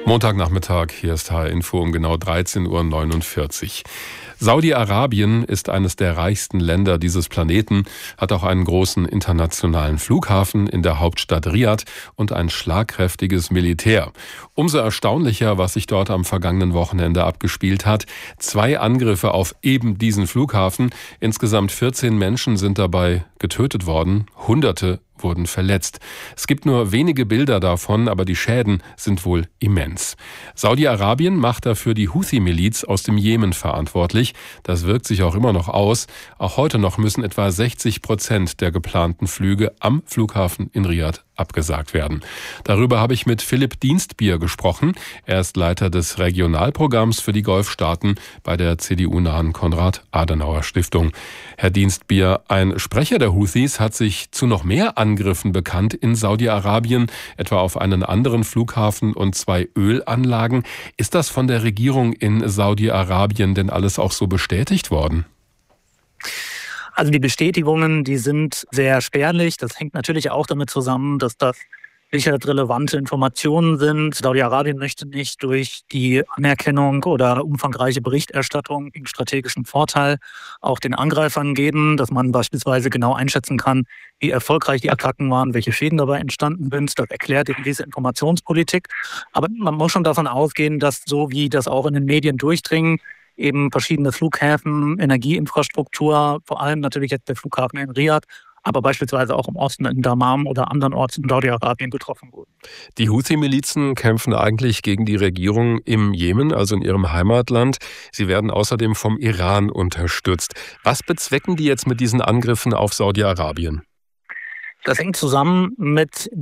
Montagnachmittag, hier ist HR-Info um genau 13:49 Uhr. Saudi-Arabien ist eines der reichsten Länder dieses Planeten, hat auch einen großen internationalen Flughafen in der Hauptstadt Riad und ein schlagkräftiges Militär. Umso erstaunlicher, was sich dort am vergangenen Wochenende abgespielt hat. 2 Angriffe auf eben diesen Flughafen. Insgesamt 14 Menschen sind dabei getötet worden. Hunderte wurden verletzt. Es gibt nur wenige Bilder davon, aber die Schäden sind wohl immens. Saudi-Arabien macht dafür die Houthi-Miliz aus dem Jemen verantwortlich. Das wirkt sich auch immer noch aus. Auch heute noch müssen etwa 60% der geplanten Flüge am Flughafen in Riad abgesagt werden. Darüber habe ich mit Philipp Dienstbier gesprochen. Er ist Leiter des Regionalprogramms für die Golfstaaten bei der CDU-nahen Konrad-Adenauer-Stiftung. Herr Dienstbier, ein Sprecher der Houthis hat sich zu noch mehr Angriffen bekannt in Saudi-Arabien, etwa auf einen anderen Flughafen und 2 Ölanlagen. Ist das von der Regierung in Saudi-Arabien denn alles auch so bestätigt worden? Also die Bestätigungen, die sind sehr spärlich. Das hängt natürlich auch damit zusammen, dass das sicherheitsrelevante Informationen sind. Saudi-Arabien möchte nicht durch die Anerkennung oder umfangreiche Berichterstattung einen strategischen Vorteil auch den Angreifern geben, dass man beispielsweise genau einschätzen kann, wie erfolgreich die Attacken waren, welche Schäden dabei entstanden sind. Das erklärt eben diese Informationspolitik. Aber man muss schon davon ausgehen, dass so wie das auch in den Medien durchdringen, eben verschiedene Flughäfen, Energieinfrastruktur, vor allem natürlich jetzt der Flughafen in Riad, aber beispielsweise auch im Osten in Dammam oder anderen Orten in Saudi-Arabien getroffen wurden. Die Houthi-Milizen kämpfen eigentlich gegen die Regierung im Jemen, also in ihrem Heimatland. Sie werden außerdem vom Iran unterstützt. Was bezwecken die jetzt mit diesen Angriffen auf Saudi-Arabien? Das hängt zusammen mit